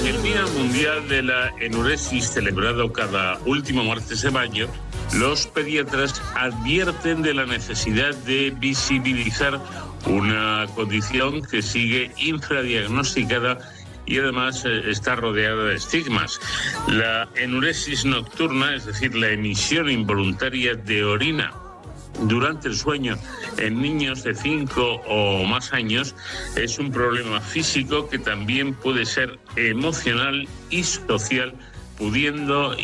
En el Día Mundial de la Enuresis, celebrado cada último martes de mayo, los pediatras advierten de la necesidad de visibilizar una condición que sigue infradiagnosticada y además está rodeada de estigmas. La enuresis nocturna, es decir, la emisión involuntaria de orina durante el sueño en niños de 5 o más años, es un problema físico que también puede ser emocional y social, pudiendo